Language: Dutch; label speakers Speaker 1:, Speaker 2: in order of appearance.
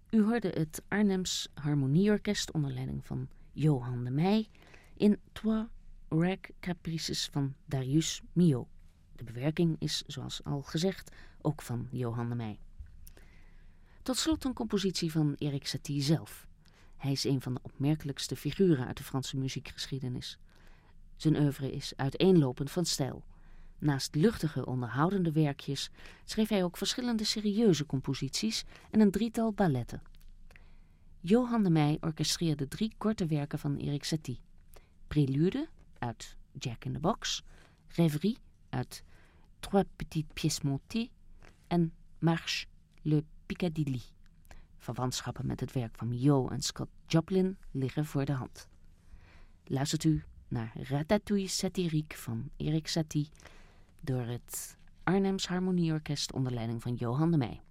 Speaker 1: U hoorde het Arnhems Harmonieorkest onder leiding van Johan de Meij in Trois Rags Caprices van Darius Milhaud. De bewerking is, zoals al gezegd, ook van Johan de Meij. Tot slot een compositie van Erik Satie zelf. Hij is een van de opmerkelijkste figuren uit de Franse muziekgeschiedenis. Zijn oeuvre is uiteenlopend van stijl. Naast luchtige, onderhoudende werkjes schreef hij ook verschillende serieuze composities en een drietal balletten. Johan de Meij orchestreerde 3 korte werken van Erik Satie. Prélude uit Jack in the Box, Rêverie uit Trois petites pièces montées en Marche le Piccadilly. Verwantschappen met het werk van Milhaud en Scott Joplin liggen voor de hand. Luistert u naar Ratatouille satirique van Erik Satie door het Arnhems Harmonieorkest onder leiding van Johan de Meij.